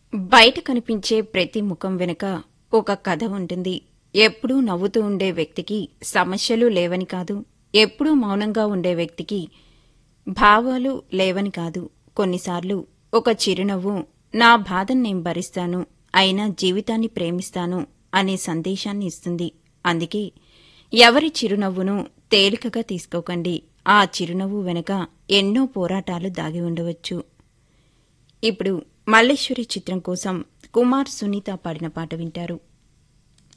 బయట కనిపించే ప్రతి ముఖం వెనుక ఒక కథ ఉంటుంది. ఎప్పుడూ నవ్వుతూ ఉండే వ్యక్తికి సమస్యలు లేవని కాదు, ఎప్పుడూ మౌనంగా ఉండే వ్యక్తికి భావాలు లేవని కాదు. కొన్నిసార్లు ఒక చిరునవ్వు నా బాధను నేను భరిస్తాను, అయినా జీవితాన్ని ప్రేమిస్తాను అనే సందేశాన్ని ఇస్తుంది. అందుకే ఎవరి చిరునవ్వును తేలికగా తీసుకోకండి. ఆ చిరునవ్వు వెనుక ఎన్నో పోరాటాలు దాగి ఉండవచ్చు. ఇప్పుడు మల్లేశ్వరి చిత్రం కోసం కుమార్ సునీత పాడిన పాట వింటారు.